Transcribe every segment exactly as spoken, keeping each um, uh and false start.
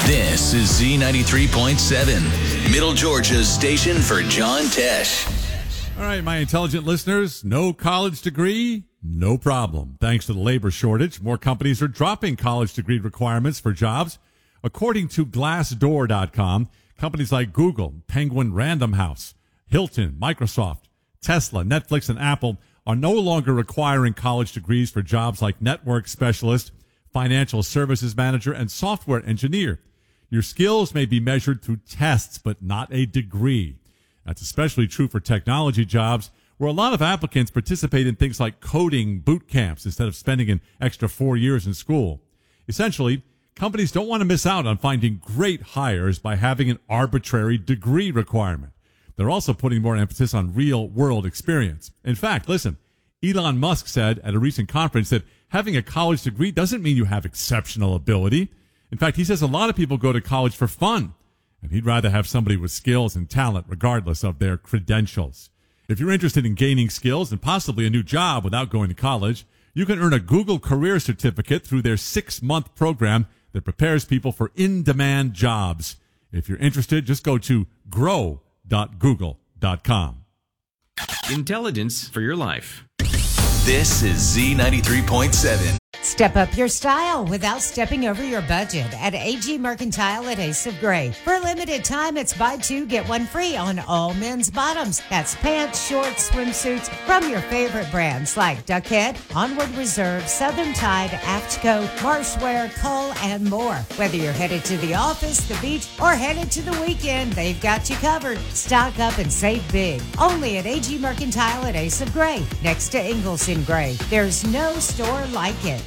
This is Z ninety-three point seven, Middle Georgia's station for John Tesh. All right, my intelligent listeners, no college degree, no problem. Thanks to the labor shortage, more companies are dropping college degree requirements for jobs. According to Glassdoor dot com, companies like Google, Penguin Random House, Hilton, Microsoft, Tesla, Netflix, and Apple are no longer requiring college degrees for jobs like network specialist, financial services manager, and software engineer. Your skills may be measured through tests, but not a degree. That's especially true for technology jobs, where a lot of applicants participate in things like coding boot camps instead of spending an extra four years in school. Essentially, companies don't want to miss out on finding great hires by having an arbitrary degree requirement. They're also putting more emphasis on real-world experience. In fact, listen, Elon Musk said at a recent conference that having a college degree doesn't mean you have exceptional ability. In fact, he says a lot of people go to college for fun, and he'd rather have somebody with skills and talent regardless of their credentials. If you're interested in gaining skills and possibly a new job without going to college, you can earn a Google Career Certificate through their six-month program that prepares people for in-demand jobs. If you're interested, just go to grow dot google dot com. Intelligence for your life. This is Z ninety-three point seven. Step up your style without stepping over your budget at A G Mercantile at Ace of Gray. For a limited time, it's buy two, get one free on all men's bottoms. That's pants, shorts, swimsuits from your favorite brands like Duckhead, Onward Reserve, Southern Tide, Aftco, Marshwear, Cull, and more. Whether you're headed to the office, the beach, or headed to the weekend, they've got you covered. Stock up and save big. Only at A G Mercantile at Ace of Gray, next to Ingalls in Gray. There's no store like it.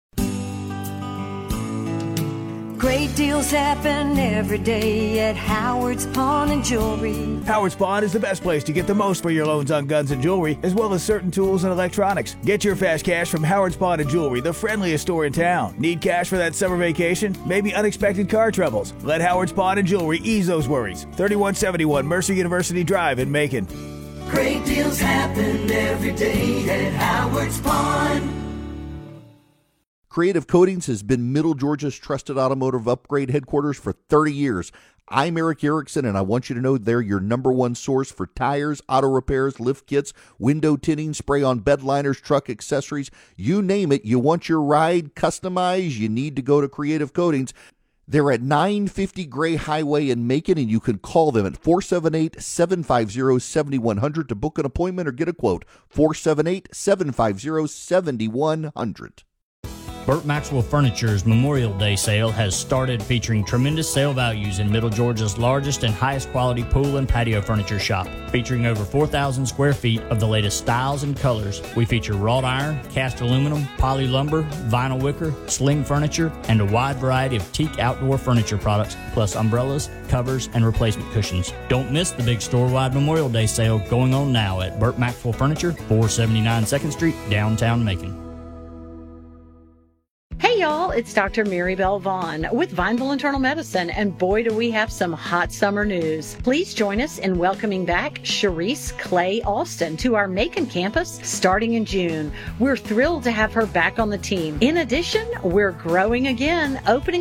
Great deals happen every day at Howard's Pawn and Jewelry. Howard's Pawn is the best place to get the most for your loans on guns and jewelry, as well as certain tools and electronics. Get your fast cash from Howard's Pawn and Jewelry, the friendliest store in town. Need cash for that summer vacation? Maybe unexpected car troubles? Let Howard's Pawn and Jewelry ease those worries. thirty-one seventy-one Mercer University Drive in Macon. Great deals happen every day at Howard's Pawn. Creative Coatings has been Middle Georgia's trusted automotive upgrade headquarters for thirty years. I'm Eric Erickson, and I want you to know they're your number one source for tires, auto repairs, lift kits, window tinting, spray-on bed liners, truck accessories. You name it, you want your ride customized, you need to go to Creative Coatings. They're at nine fifty Gray Highway in Macon, and you can call them at four seven eight, seven five zero, seven one zero zero to book an appointment or get a quote. four seven eight, seven five zero, seven one zero zero. Burt Maxwell Furniture's Memorial Day sale has started, featuring tremendous sale values in Middle Georgia's largest and highest quality pool and patio furniture shop. Featuring over four thousand square feet of the latest styles and colors, we feature wrought iron, cast aluminum, poly lumber, vinyl wicker, sling furniture, and a wide variety of teak outdoor furniture products, plus umbrellas, covers, and replacement cushions. Don't miss the big store-wide Memorial Day sale going on now at Burt Maxwell Furniture, four seventy-nine second Street, downtown Macon. Hey y'all, it's Doctor Maribel Vaughn with Vineville Internal Medicine, and boy do we have some hot summer news. Please join us in welcoming back Sharice Clay Austin to our Macon campus starting in June. We're thrilled to have her back on the team. In addition, we're growing again, opening